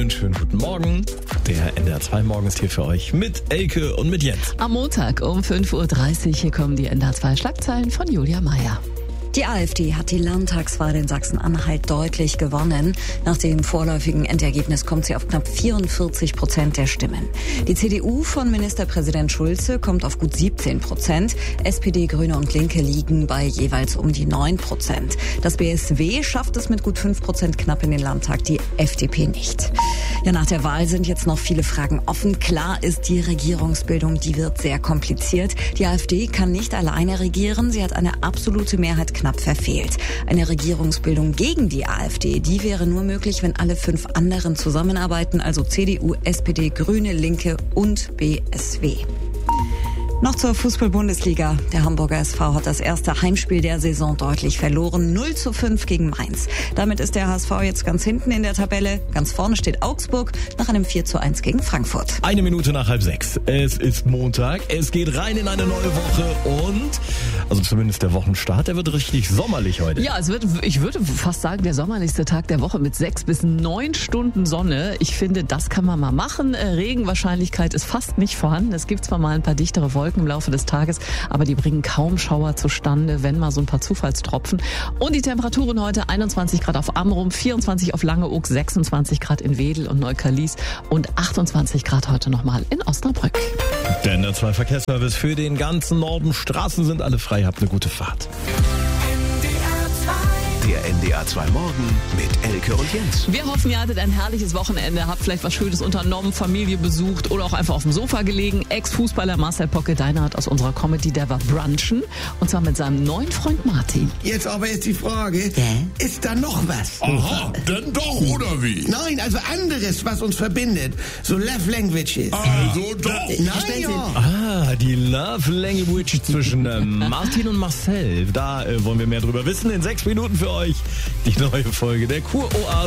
Einen schönen guten Morgen. Der NDR 2 Morgen ist hier für euch mit Elke und mit Jens. Am Montag um 5.30 Uhr, hier kommen die NDR 2 Schlagzeilen von Julia Meyer. Die AfD hat die Landtagswahl in Sachsen-Anhalt deutlich gewonnen. Nach dem vorläufigen Endergebnis kommt sie auf knapp 44% der Stimmen. Die CDU von Ministerpräsident Schulze kommt auf gut 17%. SPD, Grüne und Linke liegen bei jeweils um die 9%. Das BSW schafft es mit gut 5% knapp in den Landtag, die FDP nicht. Ja, nach der Wahl sind jetzt noch viele Fragen offen. Klar ist, die Regierungsbildung, die wird sehr kompliziert. Die AfD kann nicht alleine regieren. Sie hat eine absolute Mehrheit knapp verfehlt. Eine Regierungsbildung gegen die AfD, die wäre nur möglich, wenn alle 5 anderen zusammenarbeiten, also CDU, SPD, Grüne, Linke und BSW. Noch zur Fußball-Bundesliga. Der Hamburger SV hat das erste Heimspiel der Saison deutlich verloren. 0:5 gegen Mainz. Damit ist der HSV jetzt ganz hinten in der Tabelle. Ganz vorne steht Augsburg nach einem 4:1 gegen Frankfurt. 1 Minute nach 5:30. Es ist Montag. Es geht rein in eine neue Woche und, also zumindest der Wochenstart, der wird richtig sommerlich heute. Ja, ich würde fast sagen, der sommerlichste Tag der Woche mit 6 bis 9 Stunden Sonne. Ich finde, das kann man mal machen. Regenwahrscheinlichkeit ist fast nicht vorhanden. Es gibt zwar mal ein paar dichtere Wolken im Laufe des Tages, aber die bringen kaum Schauer zustande, wenn mal so ein paar Zufallstropfen. Und die Temperaturen heute 21 Grad auf Amrum, 24 auf Langeoog, 26 Grad in Wedel und Neukölln und 28 Grad heute nochmal in Osnabrück. Der NDR 2 Verkehrsservice für den ganzen Norden. Straßen sind alle frei. Habt eine gute Fahrt. Der NDR 2 Morgen mit Elke und Jens. Wir hoffen, ihr hattet ein herrliches Wochenende, habt vielleicht was Schönes unternommen, Familie besucht oder auch einfach auf dem Sofa gelegen. Ex-Fußballer Marcel Pocke-Deinhardt aus unserer Comedy, der war brunchen. Und zwar mit seinem neuen Freund Martin. Jetzt aber ist die Frage, ist da noch was? Aha, denn doch, oder wie? Nein, also anderes, was uns verbindet. So Love Languages. Also doch. Nein, ja. Die Love Language zwischen Martin und Marcel. Da wollen wir mehr drüber wissen. In 6 Minuten für euch die neue Folge der Kuroase.